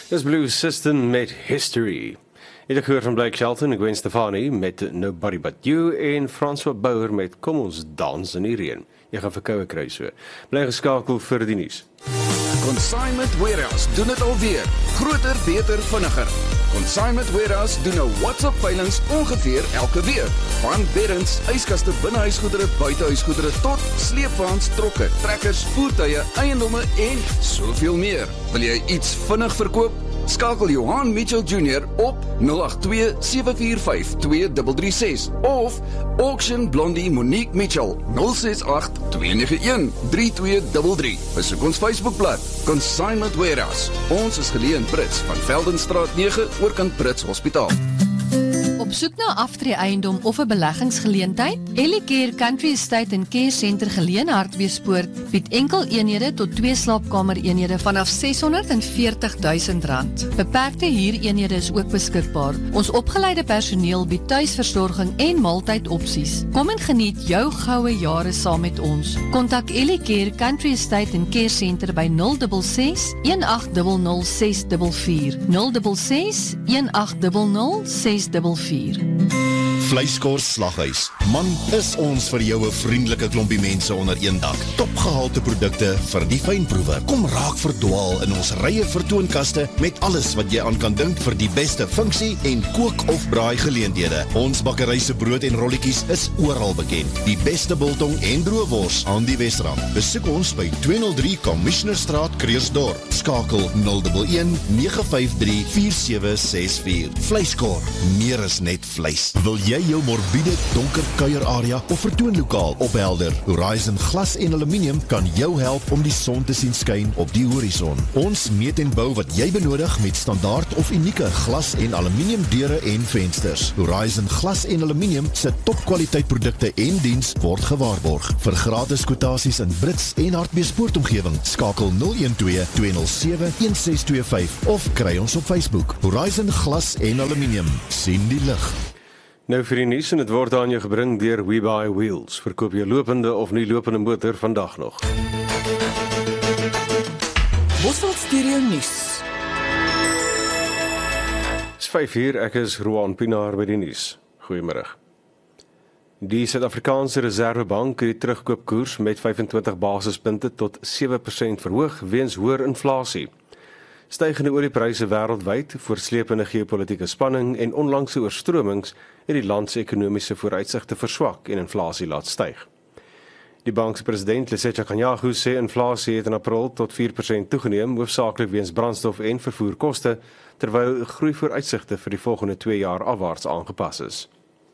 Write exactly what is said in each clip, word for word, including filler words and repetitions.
Dis Blue System met History. Jy het gehoor van Blake Shelton en Gwen Stefani met Nobody But You en François Bouwer met Kom ons dans in die reën. Jy gaan verkoue kry so. Bly geskakel vir die nuus. Consignment Warehouse doen dit alweer. Groter, beter, vinniger. Consignment Warehouse doen nou WhatsApp veilings ongeveer elke week. Van beddens, yskaste, binnehuisgoedere, buitehuisgoedere tot sleepwaens, trokke, trekkers, voertuie, eiendomme en soveel meer. Wil jy iets vinnig verkoop? Skakel Johan Mitchell junior op nul agt twee sewe vier vyf twee drie drie ses of Auction Blondie Monique Mitchell nul ses agt twee nege een drie twee drie drie. Besoek ons Facebookblad Consignment Warehouse. Ons is geleë in Brits van Veldenstraat nege oorkant Brits Hospitaal. Op soek na aftree eiendom of 'n beleggingsgeleentheid? Ellicare Country Estate en Care Center geleë in Hartbeespoort bied enkel eenhede tot twee slaapkamer eenhede vanaf ses honderd en veertig duisend rand. Beperkte huureenhede is ook beskikbaar. Ons opgeleide personeel bied tuisversorging en maaltydopsies. Kom en geniet jou goue jare saam met ons. Kontak Ellicare Country Estate en Care Center by nul ses ses een agt nul nul ses vier vier nul ses ses een agt nul nul ses vier vier. Vleiskors Slaghuis. Man, is ons vir jou 'n vriendelike klompie mense onder een dak. Topgehalte produkte vir die fynproewer. Kom raak verdwaal in ons rye vertoonkaste met alles wat jy aan kan dink vir die beste funksie en kook of braai geleenthede. Ons bakkery se brood en rolletjies is oral bekend. Die beste biltong en droëwors aan die Wesrand. Besoek ons by tweehonderd drie Commissionerstraat, Kreersdorp. Skakel nul een een nege vyf drie vier sewe ses vier. Vleiskor, meer is net vleis. Wil jy jou morbiede donker kuierarea of vertoonlokaal ophelder? Horizon Glas en Aluminium kan jou help om die son te sien skyn op die horison. Ons meet en bou wat jy benodig met standaard of unieke glas en aluminium deure en vensters. Horizon Glas en Aluminium se topkwaliteit produkte en diens word gewaarborg. Vir gratis kwotasies in Brits en Hartbeespoort omgewing, skakel nul een twee twee nul sewe een ses twee vyf of kry ons op Facebook. Horizon Glas en Aluminium. Sien die lig. Nou vir die nuus en dit word aan jou gebring deur We Buy Wheels. Verkoop jy lopende of nie lopende motor vandag nog. Bosveld Stereo Nuus. Dis vyf uur, ek is Roan Pinaar by die nuus. Goeiemôre. Die Suid-Afrikaanse Reservebank het die terugkoopkoers met vyf en twintig basispunte tot sewe persent verhoog weens hoër inflasie. Stygende oliepryse wêreldwyd, voorslepende geopolitiese spanning en onlangse oorstromings het die land se ekonomiese vooruitsigte verswak en inflasie laat styg. Die bank se president, Lesetja Kganyago, sê inflasie het in April tot vier persent toegeneem, hoofsaaklik weens brandstof en vervoerkoste, terwyl groeivooruitsigte vir die volgende twee jaar afwaarts aangepas is.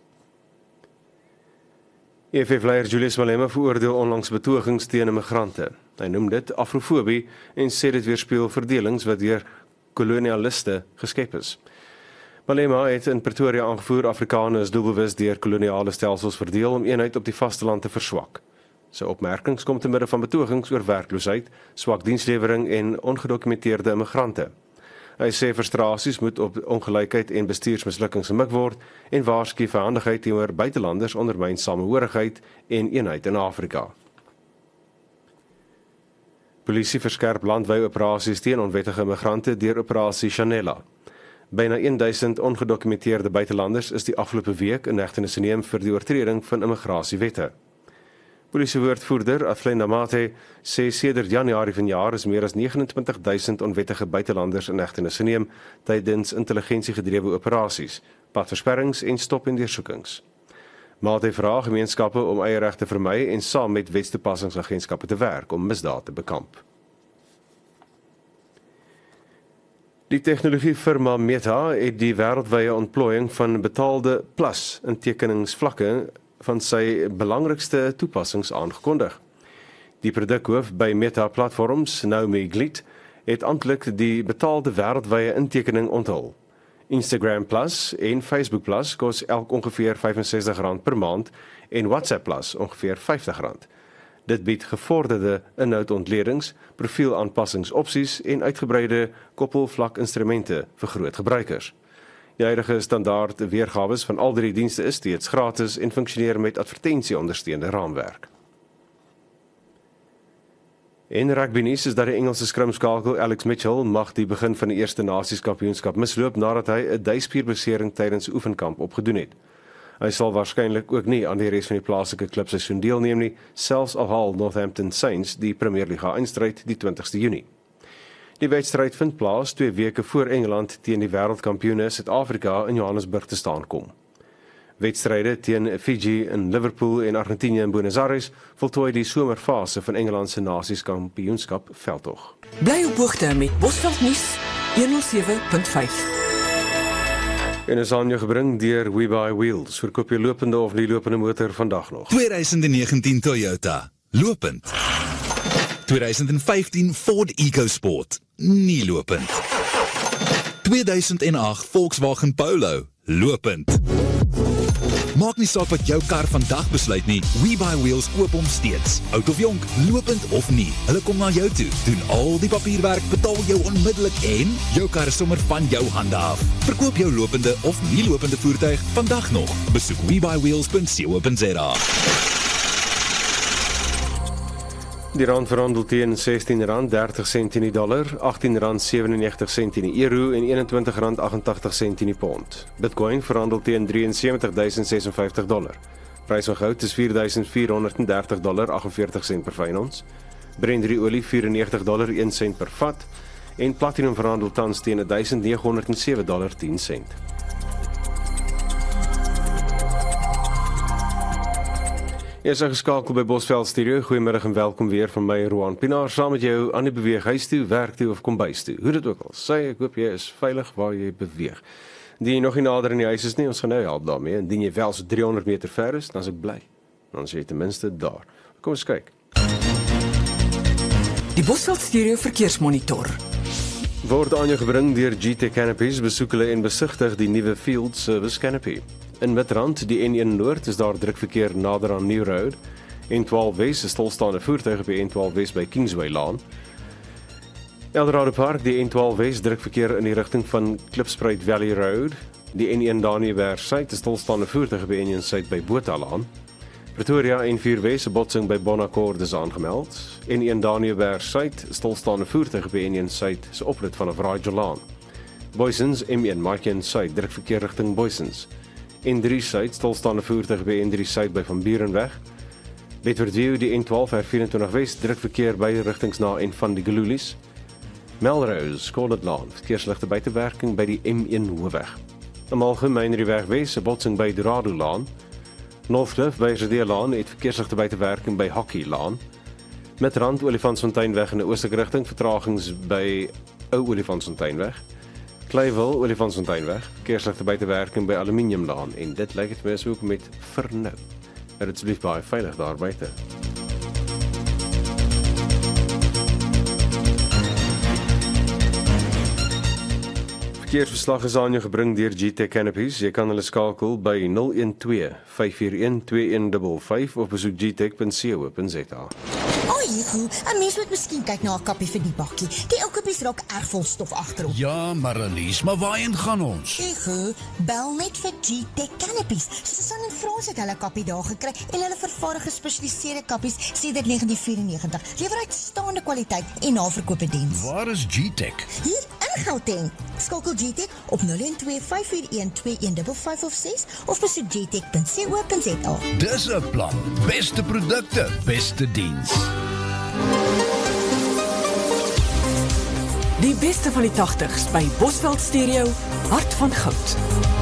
E F F-leier Julius Malema veroordeel onlangs betogings teen immigrante. Hy noem dit afrofobie en sê dit weerspieël verdelings wat deur kolonialiste geskep is. Malema het in Pretoria aangevoer Afrikaners is doelbewus deur koloniale stelsels verdeel om eenheid op die vasteland te verswak. Sy opmerkings kom te midde van betogings oor werkloosheid, swak dienslewering en ongedokumenteerde immigrante. Hy sê frustrasies moet op ongelykheid en bestuursmislukkings gemik word en waarsku verhandigheid teenoor buitelanders ondermyn samehorigheid en eenheid in Afrika. Polisie verskerp landwyse operasies teen onwettige immigrante deur operasie Chanela. Byna duisend ongedokumenteerde buitelanders is die afgelope week in hegtenis geneem vir die oortreding van immigrasiewette. Polisiewoordvoerder Athlenda Namate sê sedert Januarie vanjaar is meer as negenentwintig duisend onwettige buitelanders in hegtenis geneem tydens intelligensiegedrewe operasies, padversperrings en stop- en deursoekings. Mate vra gemeenskappe om eie reg te vermy en saam met wetstoepassingsagentskappe te werk om misdaad te bekamp. Die tegnologiefirma Meta het die wêreldwye ontplooiing van betaalde plus intekeningsvlakke van sy belangrikste toepassings aangekondig. Die produkhoof by Meta Platforms, Naomi Gliet, het amptelik die betaalde wêreldwye intekening onthul. Instagram Plus en Facebook Plus kos elk ongeveer vyf en sestig rand per maand en WhatsApp Plus ongeveer vyftig rand. Dit bied gevorderde inhoudontledings, profielaanpassingsopsies en uitgebreide koppelvlak-instrumente vir groot gebruikers. Die huidige standaard weergawes van al drie dienste is steeds gratis en funksioneer met advertensie-ondersteunde raamwerk. En rugby nuus is dat die Engelse skrimskakel Alex Mitchell mag die begin van die eerste Nasies-kampioenskap misloop nadat hy 'n duispierbesering tydens 'n oefenkamp opgedoen het. Hy sal waarskynlik ook nie aan die res van die plaaslike klubseisoen deelneem nie, selfs al haal Northampton Saints die Premier Liga eindstryd die twintigste Junie. Die wedstryd vind plaas twee weke voor Engeland teen die wêreldkampioene Suid-Afrika in Johannesburg te staan kom. Wedstryde teen Fiji in Liverpool en Argentinië in Buenos Aires voltooi die somerfase van Engeland se Nasies-kampioenskap veldtog. Bly op hoogte met Bosveld nuus honderd sewe punt vyf. En is aan jou gebring deur We Buy Wheels. Verkoop jy lopende of nie lopende motor vandag nog? twintig negentien Toyota, lopend. twintig vyftien Ford EcoSport, nie lopend. tweeduisend agt Volkswagen Polo, lopend. Maak nie saak wat jou kar vandag besluit nie, We Buy Wheels koop hom steeds. Oud of jonk, lopend of nie, hulle kom na jou toe, doen al die papierwerk, betaal jou onmiddellik en jou kar is sommer van jou hande af. Verkoop jou lopende of nie lopende voertuig vandag nog. Besoek we buy wheels punt co punt za. Die rand verhandel teen sestien rand dertig sent in die dollar, agttien rand sewennegentig sent in die euro en eenentwintig rand agentagtig sent in die pond. Bitcoin verhandel teen drieënsewentig duisend sesenvyftig dollar. Prys van goud is vier duisend vierhonderddertig dollar aggeveertig sent per fyn ons. Brent olie vyfennegentig dollar een sent per vat en platinum verhandel tans teen duisend negenhonderdsewe dollar tien sent. Jy is geskakel by Bosveld Studio. Goeiemiddag en welkom weer van my Roan Pinaar saam met jou aan die beweeg huis toe, werk toe of kombuis toe. Hoe dit ook al sê, ek hoop jy is veilig waar jy beweeg. Indien jy nog nie nader in die huis is nie, ons gaan nou help daarmee. Indien jy wel so driehonderd meter ver is, dan is ek bly. Dan is jy ten minste daar. Kom ons kyk. Die Bosveld Studio verkeersmonitor Word aan jou gebring deur G T Canopies, besoek hulle en besigtig die nuwe Field Service Canopy. In Midrand, die N een Noord, is daar drukverkeer nader aan New Road. N twaalf Wes is stilstaande voertuie op die N twaalf Wes by Kingsway Laan. Eldorado Park, die N twaalf Wes drukverkeer in die rigting van Klipspruit Valley Road. Die N een Daniëberg Suid is stilstaande voertuie op die N een Suid by Botha Laan. Pretoria N vier Wes, 'n botsing by Bonaccord is aangemeld. N een Daniëberg Suid, stilstaande voertuie op die N een Suid se oprit vanaf Rigel Laan. Boysens M een Marken Suid drukverkeer rigting Boysens. N drie Suid, stilstaande voertuig by N drie Suid by Van Burenweg. Bedfordview, die N twaalf R vyf Wes, drukverkeer by rigtings na en van die Gelulies. Melrose, Scarlet Laan, verkeersligte buitewerking by die M een Hoofweg. Amalgemeenrieweg Wes, 'n botsing by Dorado Laan. Northcliff by Redee Laan het verkeersligte buitewerking by Hockey Laan. Midrand, Olifantsfonteinweg in 'n oostelike rigting, vertragings by Ou Olifantsfonteinweg. Clayville, Olifantsfonteinweg, verkeersligte buitewerking by Aluminiumlaan en dit lyk dit mens ook met vir nou. Maar dit asseblief baie veilig daar buite. Verkeersverslag is aan jou gebring deur G T Canopies. Jy kan hulle skakel by nul een twee vyf vier een twee een vyf vyf of besoek g tech punt co punt za. Ego, 'n mens moet miskien kyk na 'n kappie vir die bakkie. Die ou kappies raak erg vol stof agterop. Ja, Marlies, maar waarheen gaan ons? Ego, bel net vir G T Canopies. Susan en Frans het hulle kappie daar gekry en hulle vervaardig gespesialiseerde kappies sedert negentien vyfennegentig. Lewer uitstaande kwaliteit en naverkoop diens. Waar is G-Tech? Hier in Gauteng. Skakel G-Tech op nul een twee vyf vier een twee een vyf vyf of ses of besoek g tech punt co punt za. Dis 'n plan. Beste produkte, beste diens. Die beste van die tagtigs by Bosveld Stereo, hart van goud.